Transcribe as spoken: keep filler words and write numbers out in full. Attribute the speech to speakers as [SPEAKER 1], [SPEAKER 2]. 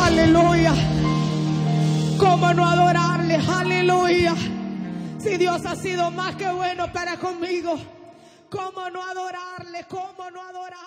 [SPEAKER 1] Aleluya. ¿Cómo no adorarle? Aleluya. Si Dios ha sido más que bueno para conmigo, ¿cómo no adorarle? ¿Cómo no adorarle?